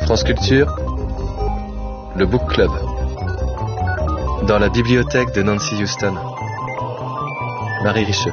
France Culture, le Book Club, dans la bibliothèque de Nancy Houston. Marie Richeux.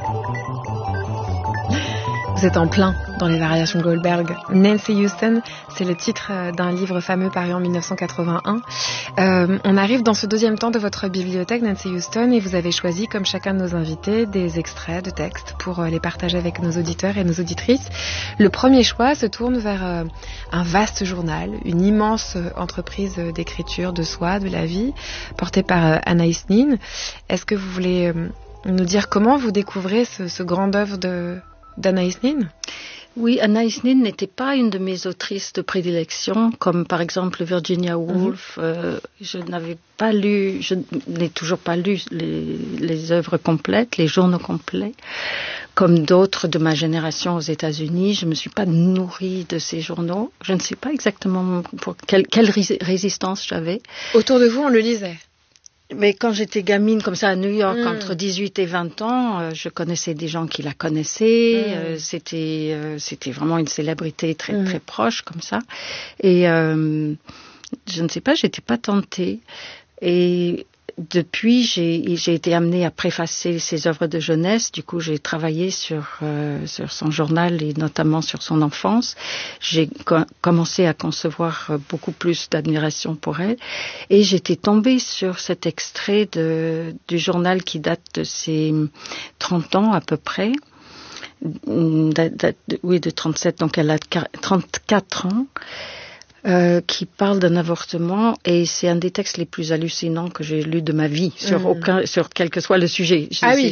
Vous êtes en plein dans les variations de Goldberg. Nancy Houston, c'est le titre d'un livre fameux paru en 1981. On arrive dans ce deuxième temps de votre bibliothèque, Nancy Houston, et vous avez choisi, comme chacun de nos invités, des extraits de textes pour les partager avec nos auditeurs et nos auditrices. Le premier choix se tourne vers un vaste journal, une immense entreprise d'écriture de soi, de la vie, portée par Anaïs Nin. Est-ce que vous voulez nous dire comment vous découvrez ce grand œuvre d'Anaïs Nin? Oui, Anaïs Nin n'était pas une de mes autrices de prédilection, comme par exemple Virginia Woolf. Je n'ai toujours pas lu les œuvres complètes, les journaux complets. Comme d'autres de ma génération aux États-Unis, je ne me suis pas nourrie de ces journaux. Je ne sais pas exactement pour quelle résistance j'avais. Autour de vous, on le lisait. Mais quand j'étais gamine comme ça à New York, entre 18 et 20 ans, je connaissais des gens qui la connaissaient. C'était vraiment une célébrité très très proche comme ça. Et je ne sais pas, j'étais pas tentée. Et depuis, j'ai été amenée à préfacer ses œuvres de jeunesse. Du coup, j'ai travaillé sur son journal et notamment sur son enfance. J'ai commencé à concevoir beaucoup plus d'admiration pour elle. Et j'étais tombée sur cet extrait du journal qui date de ses 30 ans à peu près. Oui, de 37, donc elle a 34 ans. Qui parle d'un avortement, et c'est un des textes les plus hallucinants que j'ai lus de ma vie sur quel que soit le sujet.